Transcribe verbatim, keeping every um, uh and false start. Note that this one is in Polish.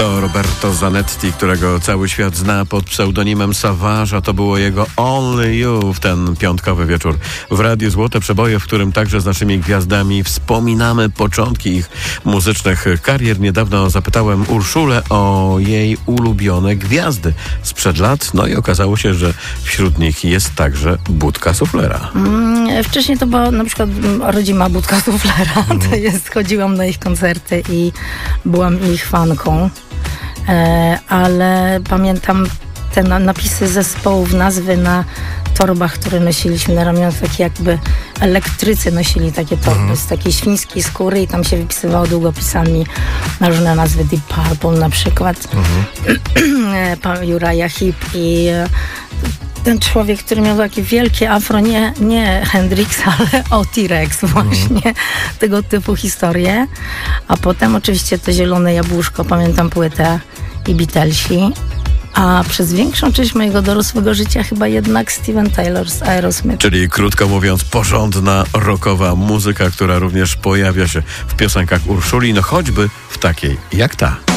To Roberto Zanetti, którego cały świat zna pod pseudonimem Savage, a to było jego Only You w ten piątkowy wieczór w Radiu Złote Przeboje, w którym także z naszymi gwiazdami wspominamy początki ich muzycznych karier. Niedawno zapytałem Urszulę o jej ulubione gwiazdy sprzed lat, no i okazało się, że wśród nich jest także Budka Suflera. Mm, wcześniej to była na przykład rodzima Budka Suflera. Mm. To jest, chodziłam na ich koncerty i byłam ich fanką. E, ale pamiętam te na, napisy zespołów, nazwy na torbach, które nosiliśmy na ramionach, takie jakby elektrycy nosili takie torby mhm. z takiej świńskiej skóry i tam się wypisywało długopisami na różne nazwy, Deep Purple na przykład, mhm. Uriah Heep i ten człowiek, który miał takie wielkie afro, nie, nie Hendrix, ale o T-Rex właśnie, mm. tego typu historie. A potem oczywiście to Zielone Jabłuszko, pamiętam płytę i Beatlesi. A przez większą część mojego dorosłego życia chyba jednak Steven Tyler z Aerosmith. Czyli krótko mówiąc porządna, rockowa muzyka, która również pojawia się w piosenkach Urszuli, no choćby w takiej jak ta.